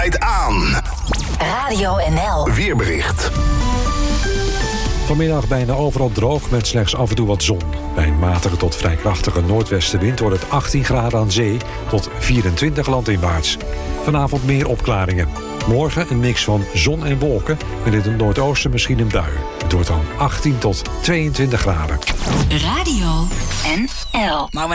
Aan. Radio NL. Weerbericht. Vanmiddag bijna overal droog met slechts af en toe wat zon. Bij een matige tot vrij krachtige noordwestenwind wordt het 18 graden aan zee tot 24 landinwaarts. Vanavond meer opklaringen. Morgen een mix van zon en wolken met in het noordoosten misschien een bui. Het wordt dan 18 tot 22 graden. Radio NL.